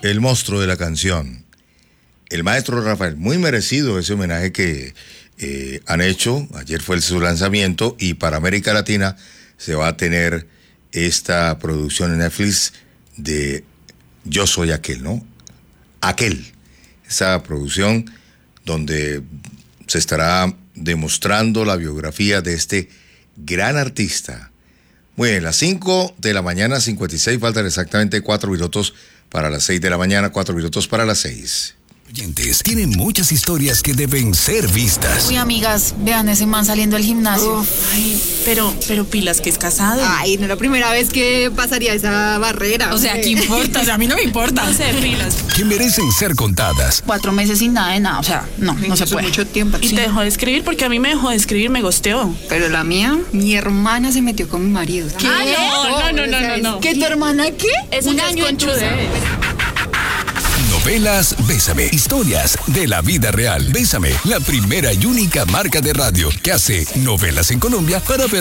el monstruo de la canción, el maestro Rafael. Muy merecido ese homenaje que han hecho. Ayer fue su lanzamiento y para América Latina se va a tener esta producción en Netflix de Yo Soy Aquel, ¿no? Aquel. Esa producción donde se estará demostrando la biografía de este gran artista. Muy bien, las 5 de la mañana, 56, faltan exactamente 4 minutos para las 6 de la mañana, 4 minutos para las 6. Oyentes, tienen muchas historias que deben ser vistas. Uy, amigas, vean ese man saliendo del gimnasio. Ay, pero pilas que es casado. Ay, no es la primera vez que pasaría esa barrera. O sea, ¿qué importa? O sea, a mí no me importa. No sé, pilas. Que merecen ser contadas. 4 meses sin nada de nada, o sea, no se puede. Mucho tiempo. Y te dejó de escribir porque a mí me dejó de escribir, me gosteó. Pero la mía, mi hermana se metió con mi marido. ¿Qué? No. ¿Qué, tu hermana qué? Es un año en conchudez. Novelas Bésame, historias de la vida real. Bésame, la primera y única marca de radio que hace novelas en Colombia para ver.